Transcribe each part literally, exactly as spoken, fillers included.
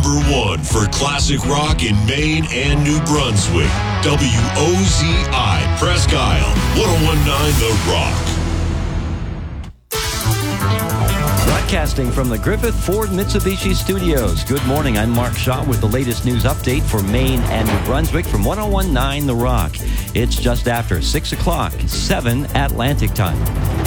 number one for classic rock in Maine and New Brunswick. W O Z I, Presque Isle, ten nineteen The Rock. Broadcasting from the Griffith Ford Mitsubishi Studios. Good morning, I'm Mark Shaw with the latest news update for Maine and New Brunswick from ten nineteen The Rock. It's just after six o'clock, seven Atlantic time.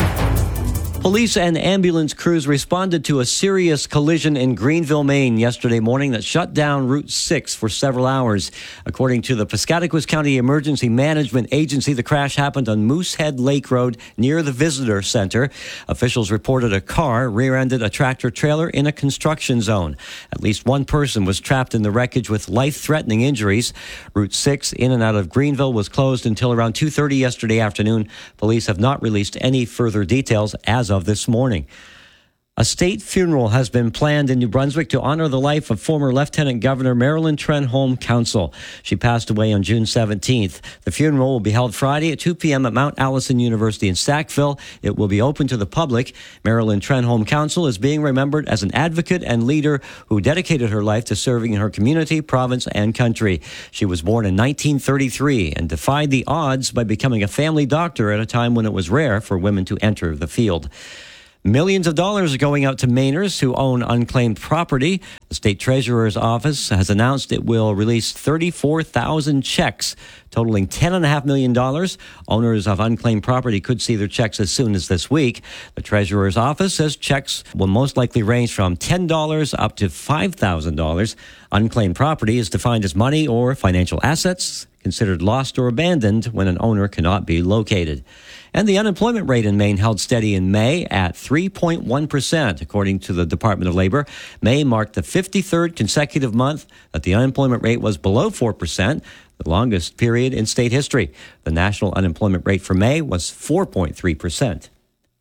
Police and ambulance crews responded to a serious collision in Greenville, Maine yesterday morning that shut down Route six for several hours. According to the Piscataquis County Emergency Management Agency, the crash happened on Moosehead Lake Road near the Visitor Center. Officials reported a car rear-ended a tractor-trailer in a construction zone. At least one person was trapped in the wreckage with life-threatening injuries. Route six in and out of Greenville was closed until around two thirty yesterday afternoon. Police have not released any further details as of this morning. A state funeral has been planned in New Brunswick to honor the life of former Lieutenant Governor Marilyn Trenholm Council. She passed away on June seventeenth. The funeral will be held Friday at two p.m. at Mount Allison University in Sackville. It will be open to the public. Marilyn Trenholm Council is being remembered as an advocate and leader who dedicated her life to serving in her community, province, and country. She was born in nineteen thirty-three and defied the odds by becoming a family doctor at a time when it was rare for women to enter the field. Millions of dollars are going out to Mainers who own unclaimed property. The state treasurer's office has announced it will release thirty-four thousand checks totaling ten point five million dollars. Owners of unclaimed property could see their checks as soon as this week. The treasurer's office says checks will most likely range from ten dollars up to five thousand dollars. Unclaimed property is defined as money or financial assets considered lost or abandoned when an owner cannot be located. And the unemployment rate in Maine held steady in May at three point one percent, according to the Department of Labor. May marked the fifty-third consecutive month that the unemployment rate was below four percent, the longest period in state history. The national unemployment rate for May was four point three percent.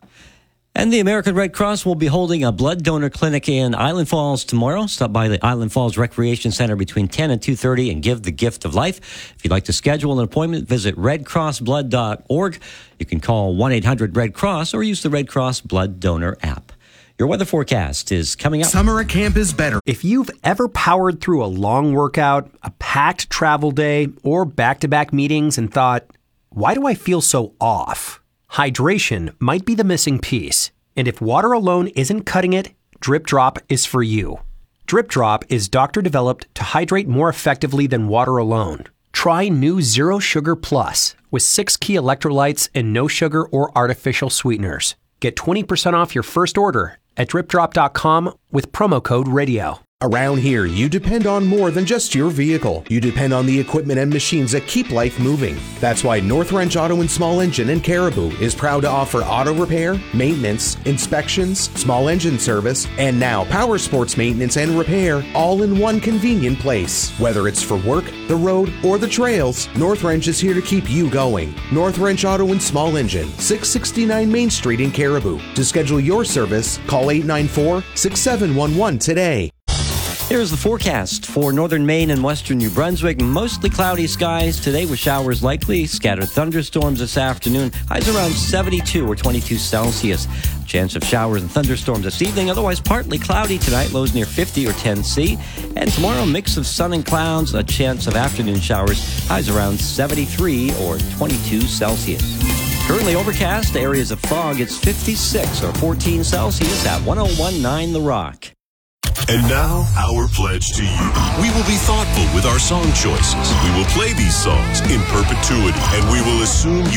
And the American Red Cross will be holding a blood donor clinic in Island Falls tomorrow. Stop by the Island Falls Recreation Center between ten and two thirty and give the gift of life. If you'd like to schedule an appointment, visit red cross blood dot org. You can call one eight hundred red cross or use the Red Cross Blood Donor app. Your weather forecast is coming up. Summer at camp is better. If you've ever powered through a long workout, a packed travel day, or back-to-back meetings and thought, why do I feel so off? Hydration might be the missing piece. And if water alone isn't cutting it, Drip Drop is for you. Drip Drop is doctor-developed to hydrate more effectively than water alone. Try new Zero Sugar Plus with six key electrolytes and no sugar or artificial sweeteners. Get twenty percent off your first order at drip drop dot com with promo code radio. Around here, you depend on more than just your vehicle. You depend on the equipment and machines that keep life moving. That's why North Wrench Auto and Small Engine in Caribou is proud to offer auto repair, maintenance, inspections, small engine service, and now power sports maintenance and repair all in one convenient place. Whether it's for work, the road, or the trails, North Wrench is here to keep you going. North Wrench Auto and Small Engine, six sixty-nine Main Street in Caribou. To schedule your service, call eight nine four, six seven one one today. Here's the forecast for northern Maine and western New Brunswick. Mostly cloudy skies today with showers likely. Scattered thunderstorms this afternoon. Highs around seventy-two or twenty-two Celsius. Chance of showers and thunderstorms this evening. Otherwise partly cloudy tonight. Lows near fifty or ten C. And tomorrow, mix of sun and clouds. A chance of afternoon showers. Highs around seventy-three or twenty-two Celsius. Currently overcast. Areas of fog. It's fifty-six or fourteen Celsius at ten nineteen The Rock. And now, our pledge to you. We will be thoughtful with our song choices. We will play these songs in perpetuity, and we will assume you